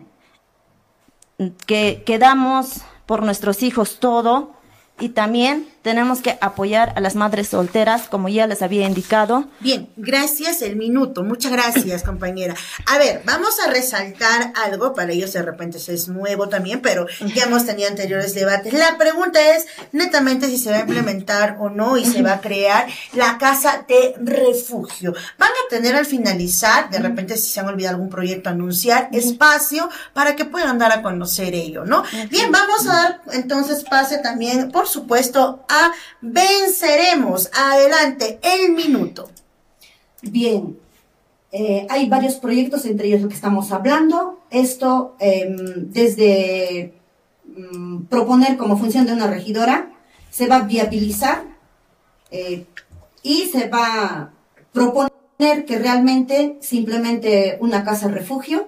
que damos por nuestros hijos todo, y también tenemos que apoyar a las madres solteras, como ya les había indicado. Bien, gracias, el minuto. Muchas gracias, compañera. A ver, vamos a resaltar algo, para ellos de repente es nuevo también, pero ya hemos tenido anteriores debates. La pregunta es netamente si se va a implementar o no y se va a crear la casa de refugio. Van a tener al finalizar, de repente si se han olvidado algún proyecto, anunciar espacio para que puedan dar a conocer ello, ¿no? Bien, vamos a dar entonces pase también, por supuesto, a Venceremos. Adelante, el minuto. Bien, hay varios proyectos, entre ellos lo que estamos hablando. Esto, desde proponer como función de una regidora, se va a viabilizar y se va a proponer que realmente se implemente una casa refugio.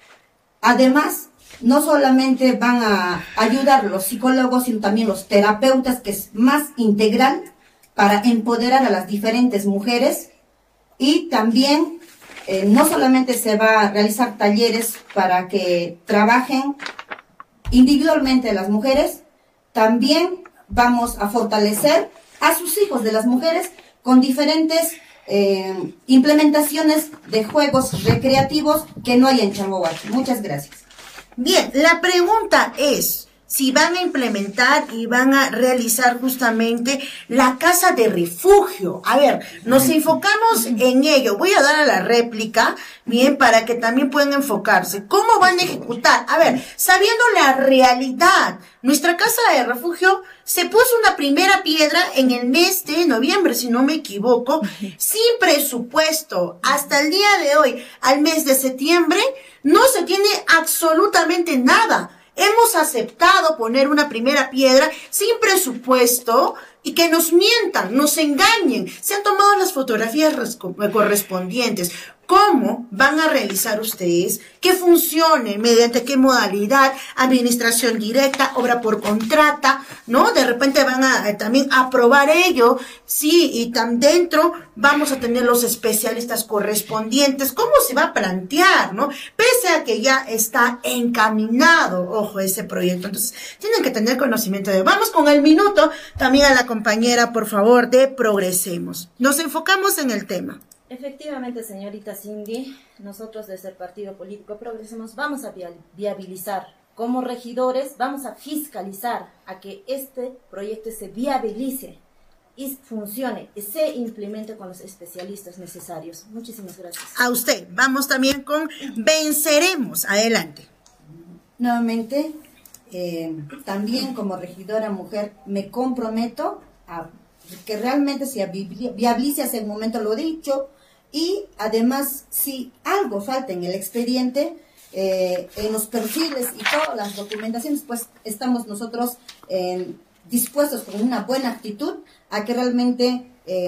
Además, no solamente van a ayudar los psicólogos, sino también los terapeutas, que es más integral para empoderar a las diferentes mujeres. Y también no solamente se va a realizar talleres para que trabajen individualmente las mujeres, también vamos a fortalecer a sus hijos de las mujeres con diferentes implementaciones de juegos recreativos que no hay en Chalhuahuacho. Muchas gracias. Bien, la pregunta es si van a implementar y van a realizar justamente la casa de refugio. A ver, nos enfocamos en ello. Voy a dar a la réplica, bien, para que también puedan enfocarse. ¿Cómo van a ejecutar? A ver, sabiendo la realidad, nuestra casa de refugio se puso una primera piedra en el mes de noviembre, si no me equivoco, sin presupuesto. Hasta el día de hoy, al mes de septiembre, no se tiene absolutamente nada. Hemos aceptado poner una primera piedra sin presupuesto y que nos mientan, nos engañen. Se han tomado las fotografías correspondientes. ¿Cómo van a realizar ustedes que funcione? ¿Mediante qué modalidad? Administración directa, obra por contrata, ¿no? De repente van a también aprobar ello, sí, y tan dentro vamos a tener los especialistas correspondientes. ¿Cómo se va a plantear, no? Pese a que ya está encaminado, ojo, ese proyecto. Entonces, tienen que tener conocimiento de... Vamos con el minuto, también a la compañera, por favor, de Progresemos. Nos enfocamos en el tema. Efectivamente, señorita Cindy, nosotros desde el Partido Político Progresemos vamos a viabilizar, como regidores, vamos a fiscalizar a que este proyecto se viabilice y funcione y se implemente con los especialistas necesarios. Muchísimas gracias. A usted. Vamos también con Venceremos. Adelante. Nuevamente, también como regidora mujer me comprometo a que realmente se viabilice, hace un momento lo he dicho, y además si algo falta en el expediente, en los perfiles y todas las documentaciones, pues estamos nosotros dispuestos con una buena actitud a que realmente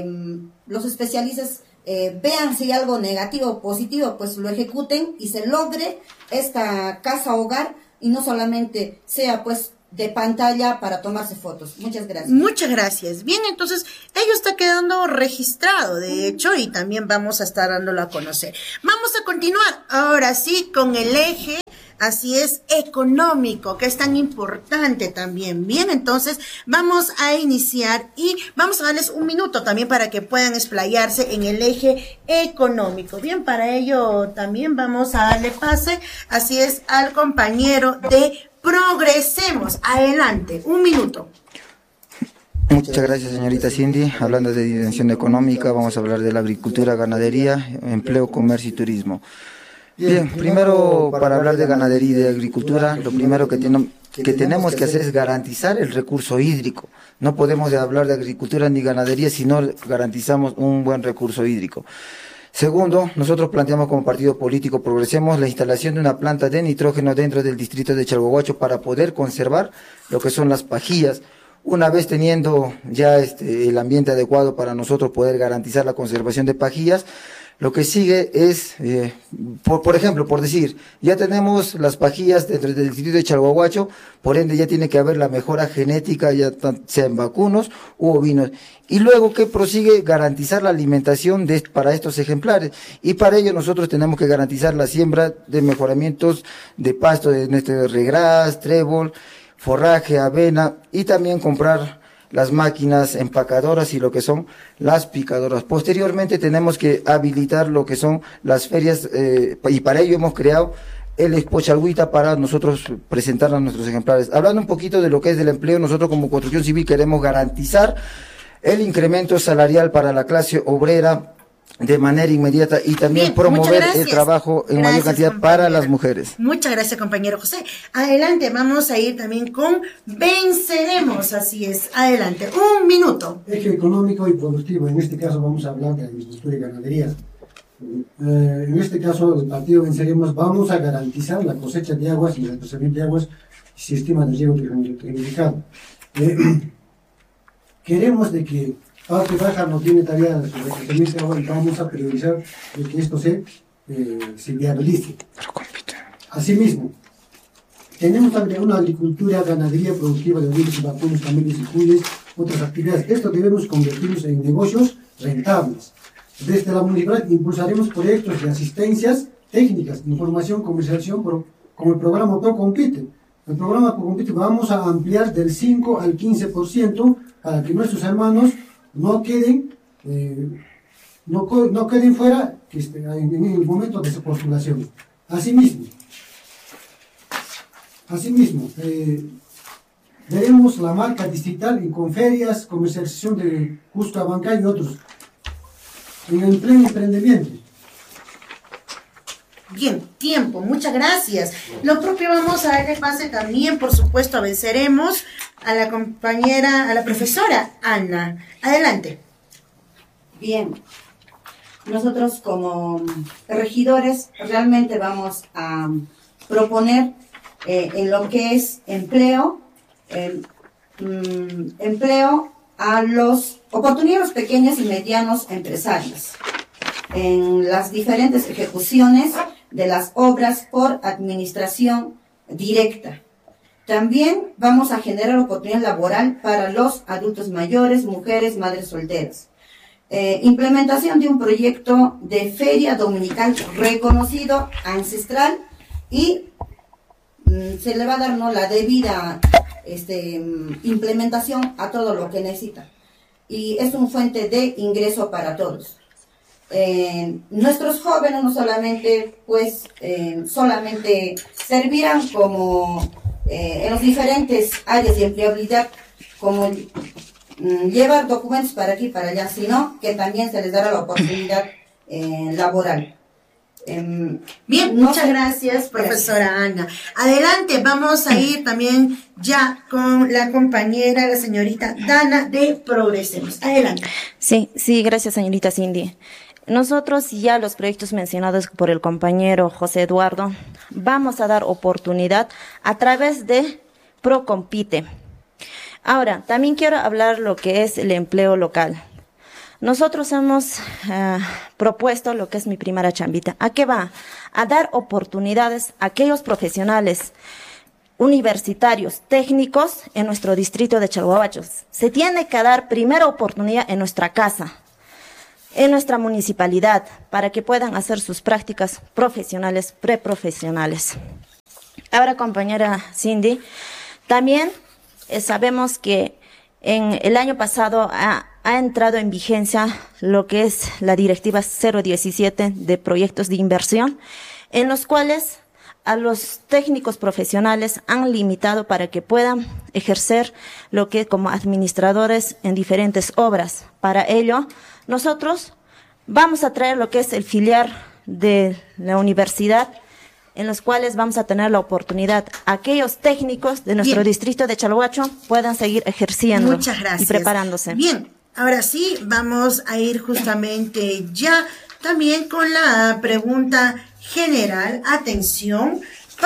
los especialistas vean si hay algo negativo o positivo, pues lo ejecuten y se logre esta casa hogar y no solamente sea pues de pantalla para tomarse fotos. Muchas gracias. Muchas gracias. Bien, entonces, ello está quedando registrado, de hecho, y también vamos a estar dándolo a conocer. Vamos a continuar, ahora sí, con el eje, así es, económico, que es tan importante también. Bien, entonces, vamos a iniciar y vamos a darles un minuto también para que puedan explayarse en el eje económico. Bien, para ello también vamos a darle pase, así es, al compañero de Progresemos. Adelante, un minuto. Muchas gracias, señorita Cindy. Hablando de dimensión económica, vamos a hablar de la agricultura, ganadería, empleo, comercio y turismo. Bien, primero, para hablar de ganadería y de agricultura, lo primero que tenemos que hacer es garantizar el recurso hídrico. No podemos hablar de agricultura ni ganadería si no garantizamos un buen recurso hídrico. Segundo, nosotros planteamos como partido político Progresemos la instalación de una planta de nitrógeno dentro del distrito de Chalhuahuacho para poder conservar lo que son las pajillas. Una vez teniendo ya el ambiente adecuado para nosotros poder garantizar la conservación de pajillas, lo que sigue es, por ejemplo, por decir, ya tenemos las pajillas dentro del distrito de Chalhuahuacho, por ende ya tiene que haber la mejora genética, ya sea en vacunos u ovinos. Y luego que prosigue garantizar la alimentación para estos ejemplares. Y para ello nosotros tenemos que garantizar la siembra de mejoramientos de pasto, de regras, trébol, forraje, avena y también comprar las máquinas empacadoras y lo que son las picadoras. Posteriormente tenemos que habilitar lo que son las ferias y para ello hemos creado el Expo Chalhuita para nosotros presentar a nuestros ejemplares. Hablando un poquito de lo que es del empleo, nosotros como Construcción Civil queremos garantizar el incremento salarial para la clase obrera de manera inmediata y también promover el trabajo en mayor cantidad para las mujeres. Muchas gracias, compañero José. Adelante, vamos a ir también con Venceremos, así es. Adelante, un minuto. Eje económico y productivo, en este caso vamos a hablar de agricultura y ganadería. En este caso, el partido Venceremos, vamos a garantizar la cosecha de aguas y el procesamiento de aguas y sistema de riego tecnificado. Queremos de que Parte Baja no tiene tarea de procesamiento de agua y vamos a priorizar de que esto se viabilice. Asimismo, tenemos también una agricultura, ganadería productiva de ovinos y vacunos, camellos y cuyes, otras actividades. Esto debemos convertirnos en negocios rentables. Desde la municipalidad impulsaremos proyectos de asistencias técnicas, información, comercialización, como el programa ProCompite. El programa ProCompite vamos a ampliar del 5 al 15% para que nuestros hermanos no queden fuera en el momento de su postulación. Asimismo, veremos la marca digital y con ferias, comercialización de Cusco Abancay y otros. En el pleno emprendimiento. Bien, tiempo, muchas gracias. Lo propio vamos a darle pase también, por supuesto, a Venceremos a la compañera, a la profesora Ana. Adelante. Bien, nosotros como regidores realmente vamos a proponer en lo que es empleo a los oportunidades pequeños y medianos empresarios en las diferentes ejecuciones de las obras por administración directa. También vamos a generar oportunidad laboral para los adultos mayores, mujeres, madres solteras. Implementación de un proyecto de feria dominical reconocido, ancestral, y se le va a dar la debida implementación a todo lo que necesita. Y es una fuente de ingreso para todos. Nuestros jóvenes no solamente solamente servirán como en las diferentes áreas de empleabilidad, como llevar documentos para aquí y para allá, sino que también se les dará la oportunidad laboral. Bien, muchas gracias, profesora Ana. Adelante, vamos a ir también ya con la compañera, la señorita Dana de Progresemos. Adelante. Sí, gracias, señorita Cindy. Nosotros ya los proyectos mencionados por el compañero José Eduardo, vamos a dar oportunidad a través de Procompite. Ahora, también quiero hablar lo que es el empleo local. Nosotros hemos propuesto lo que es mi primera chambita. ¿A qué va? A dar oportunidades a aquellos profesionales universitarios, técnicos en nuestro distrito de Chalhuahuacho. Se tiene que dar primera oportunidad en nuestra casa, en nuestra municipalidad, para que puedan hacer sus prácticas profesionales, preprofesionales. Ahora, compañera Cindy, también sabemos que en el año pasado ha entrado en vigencia lo que es la Directiva 017 de proyectos de inversión, en los cuales a los técnicos profesionales han limitado para que puedan ejercer lo que como administradores en diferentes obras. Para ello, nosotros vamos a traer lo que es el filial de la universidad, en los cuales vamos a tener la oportunidad aquellos técnicos de nuestro distrito de Chalhuacho puedan seguir ejerciendo. Muchas gracias. Y preparándose. Bien, ahora sí, vamos a ir justamente ya también con la pregunta general. Atención,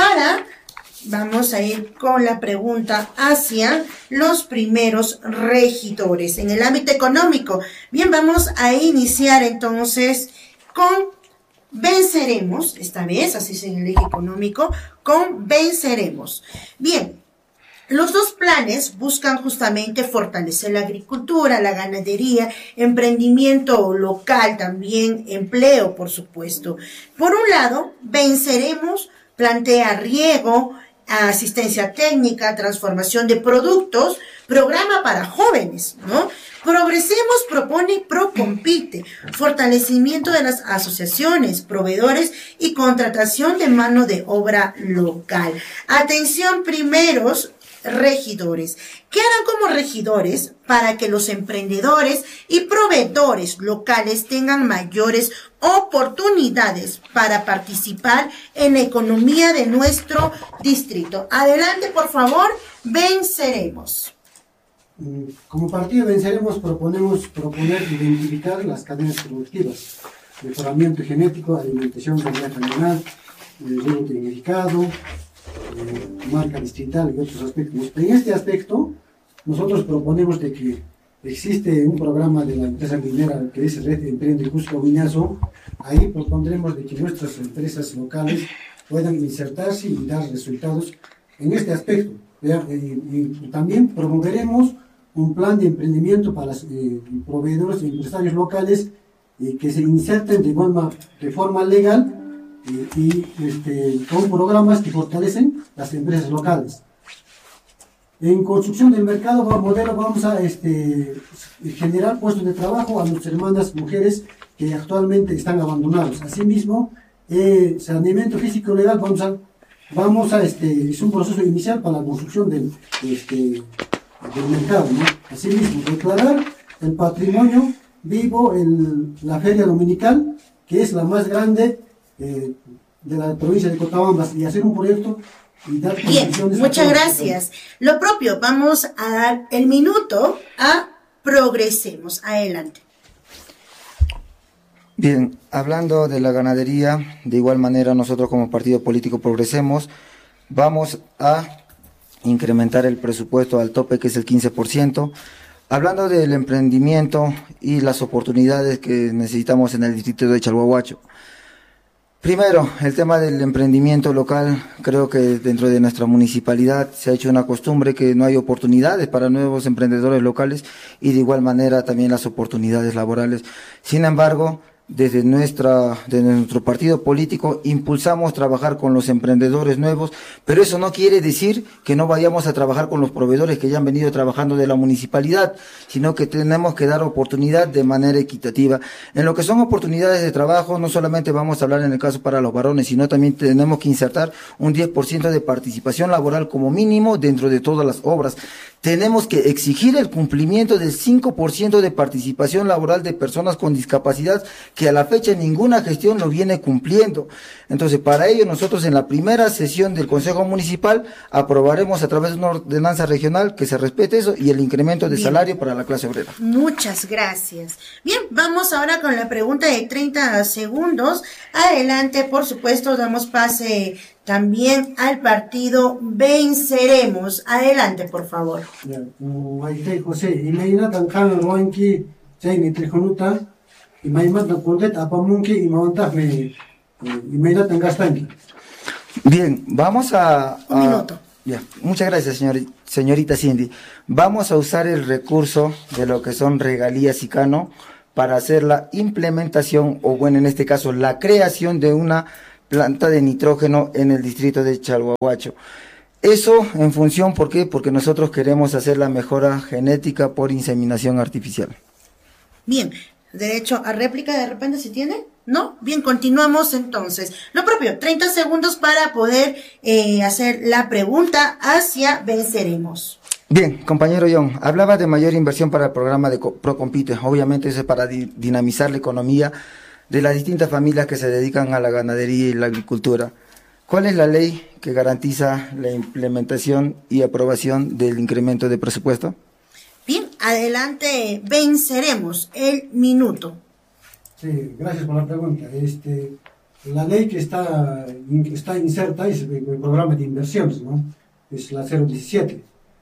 vamos a ir con la pregunta hacia los primeros regidores en el ámbito económico. Bien, vamos a iniciar entonces con Venceremos, esta vez, así es en el eje económico, con Venceremos. Bien, los dos planes buscan justamente fortalecer la agricultura, la ganadería, emprendimiento local, también empleo, por supuesto. Por un lado, Venceremos plantea riego, asistencia técnica, transformación de productos, programa para jóvenes, ¿no? Progresemos propone Procompite, fortalecimiento de las asociaciones, proveedores y contratación de mano de obra local. Atención, primeros regidores. ¿Qué harán como regidores para que los emprendedores y proveedores locales tengan mayores oportunidades para participar en la economía de nuestro distrito? Adelante, por favor, Venceremos. Como partido Venceremos proponer identificar las cadenas productivas, mejoramiento genético, alimentación regional, riego tecnificado, marca distrital y otros aspectos. En este aspecto, nosotros proponemos de que existe un programa de la empresa minera que es Red de Emprende Cusco Viñazo. Ahí propondremos de que nuestras empresas locales puedan insertarse y dar resultados en este aspecto. Y también promoveremos un plan de emprendimiento para los proveedores y empresarios locales que se inserten de forma legal con programas que fortalecen las empresas locales. En construcción del mercado modelo vamos a generar puestos de trabajo a nuestras hermanas mujeres que actualmente están abandonados. Asimismo, saneamiento físico legal es un proceso inicial para la construcción del mercado, ¿no? Asimismo, declarar el patrimonio vivo en la feria dominical, que es la más grande de la provincia de Cotabambas, y hacer un proyecto y dar condiciones. Bien, muchas gracias. Lo propio, vamos a dar el minuto a Progresemos. Adelante. Bien, hablando de la ganadería, de igual manera nosotros como partido político Progresemos vamos a incrementar el presupuesto al tope, que es el 15%. Hablando del emprendimiento y las oportunidades que necesitamos en el distrito de Chalhuahuacho. Primero, el tema del emprendimiento local. Creo que dentro de nuestra municipalidad se ha hecho una costumbre que no hay oportunidades para nuevos emprendedores locales y de igual manera también las oportunidades laborales. Sin embargo, desde nuestro partido político impulsamos trabajar con los emprendedores nuevos, pero eso no quiere decir que no vayamos a trabajar con los proveedores que ya han venido trabajando de la municipalidad, sino que tenemos que dar oportunidad de manera equitativa. En lo que son oportunidades de trabajo, no solamente vamos a hablar en el caso para los varones, sino también tenemos que insertar un 10% de participación laboral como mínimo dentro de todas las obras. Tenemos que exigir el cumplimiento del 5% de participación laboral de personas con discapacidad que a la fecha ninguna gestión lo viene cumpliendo. Entonces, para ello nosotros en la primera sesión del Consejo Municipal aprobaremos a través de una ordenanza regional que se respete eso y el incremento de salario para la clase obrera. Muchas gracias. Bien, vamos ahora con la pregunta de 30 segundos. Adelante, por supuesto, damos pase también al partido Venceremos. Adelante, por favor. Ahí José, y me irá tan caro, Roanki, Chaini Trijonuta, y me irá tan cordet, Apamunki, y me irá tan gastanki. Bien, vamos a... Un minuto. Ya, muchas gracias, señorita Cindy. Vamos a usar el recurso de lo que son regalías y cano para hacer la implementación, o bueno, en este caso, la creación de una planta de nitrógeno en el distrito de Chalhuahuacho. Eso en función, ¿por qué? Porque nosotros queremos hacer la mejora genética por inseminación artificial. Bien, derecho a réplica de repente si tiene, ¿no? Bien, continuamos entonces. Lo propio, 30 segundos para poder hacer la pregunta hacia Venceremos. Bien, compañero John, hablaba de mayor inversión para el programa de Procompite. Obviamente eso es para dinamizar la economía de las distintas familias que se dedican a la ganadería y la agricultura. ¿Cuál es la ley que garantiza la implementación y aprobación del incremento de presupuesto? Bien, adelante, Venceremos el minuto. Sí, gracias por la pregunta. La ley que está inserta es el programa de inversiones, ¿no? Es la 017,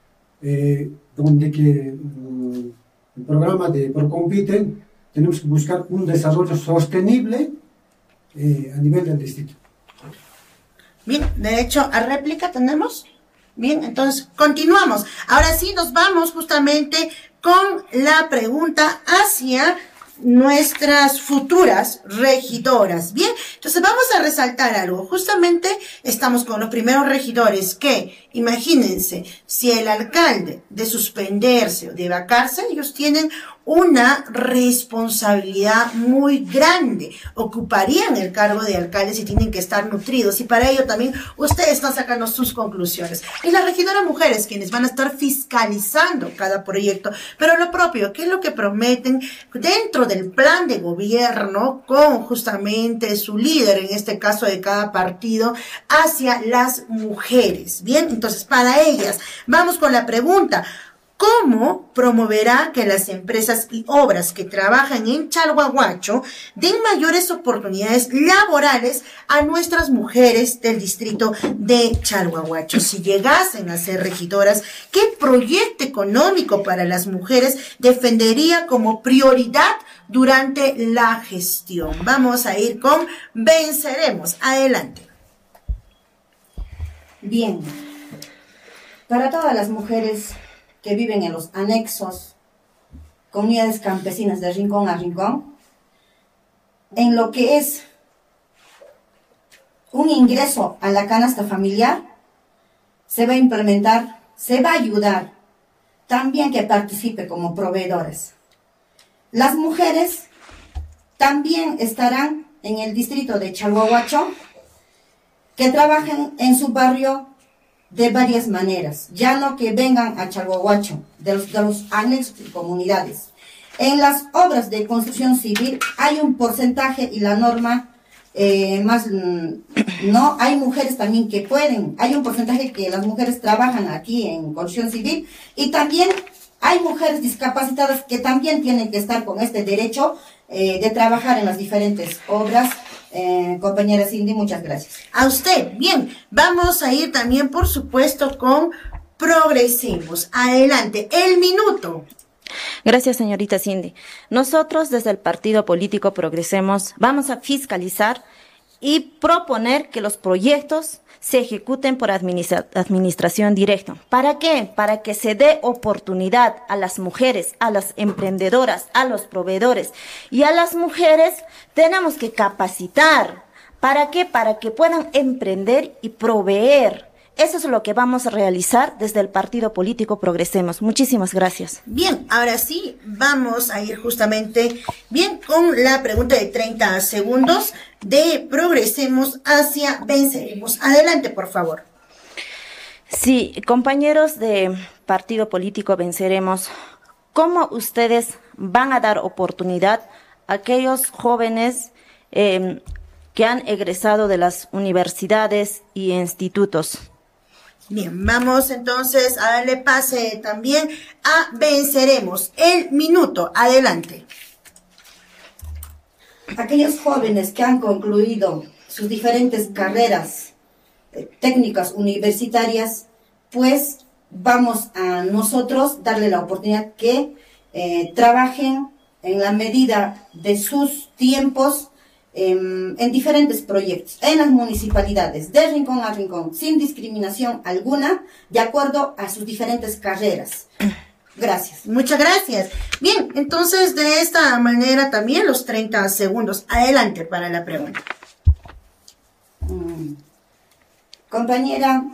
donde que el programa de Procompite tenemos que buscar un desarrollo sostenible a nivel del distrito. Bien, derecho a réplica tenemos. Bien, entonces continuamos. Ahora sí nos vamos justamente con la pregunta hacia nuestras futuras regidoras. Bien, entonces vamos a resaltar algo. Justamente estamos con los primeros regidores que, imagínense, si el alcalde de suspenderse o de vacarse, ellos tienen una responsabilidad muy grande. Ocuparían el cargo de alcaldes y tienen que estar nutridos. Y para ello también ustedes están sacando sus conclusiones. Y las regidoras mujeres quienes van a estar fiscalizando cada proyecto. Pero lo propio, ¿qué es lo que prometen dentro del plan de gobierno con justamente su líder, en este caso de cada partido, hacia las mujeres? Bien, entonces para ellas vamos con la pregunta: ¿cómo promoverá que las empresas y obras que trabajan en Chalhuahuacho den mayores oportunidades laborales a nuestras mujeres del distrito de Chalhuahuacho? Si llegasen a ser regidoras, ¿qué proyecto económico para las mujeres defendería como prioridad durante la gestión? Vamos a ir con Venceremos. Adelante. Bien, para todas las mujeres que viven en los anexos, comunidades campesinas de rincón a rincón, en lo que es un ingreso a la canasta familiar, se va a implementar, se va a ayudar también que participe como proveedores. Las mujeres también estarán en el distrito de Chalhuahuacho, que trabajen en su barrio de varias maneras, ya no que vengan a Chalhuahuacho, de los anexos y comunidades. En las obras de construcción civil hay un porcentaje y la norma no, hay mujeres también que pueden, hay un porcentaje que las mujeres trabajan aquí en construcción civil y también hay mujeres discapacitadas que también tienen que estar con este derecho de trabajar en las diferentes obras. Compañera Cindy, muchas gracias. A usted. Bien, vamos a ir también, por supuesto, con Progresemos. Adelante, el minuto. Gracias, señorita Cindy. Nosotros, desde el partido político Progresemos, vamos a fiscalizar y proponer que los proyectos se ejecuten por administración directa. ¿Para qué? Para que se dé oportunidad a las mujeres, a las emprendedoras, a los proveedores. Y a las mujeres tenemos que capacitar. ¿Para qué? Para que puedan emprender y proveer. Eso es lo que vamos a realizar desde el partido político Progresemos. Muchísimas gracias. Bien, ahora sí, vamos a ir justamente bien con la pregunta de 30 segundos de Progresemos hacia Venceremos. Adelante, por favor. Sí, compañeros de partido político Venceremos, ¿cómo ustedes van a dar oportunidad aquellos jóvenes que han egresado de las universidades y institutos. Bien, vamos entonces a darle pase también a Venceremos. El minuto, adelante. Aquellos jóvenes que han concluido sus diferentes carreras técnicas universitarias, pues vamos a nosotros darle la oportunidad que trabajen en la medida de sus tiempos en diferentes proyectos, en las municipalidades, de rincón a rincón, sin discriminación alguna, de acuerdo a sus diferentes carreras. Gracias. Muchas gracias. Bien, entonces de esta manera también los 30 segundos. Adelante para la pregunta. Compañera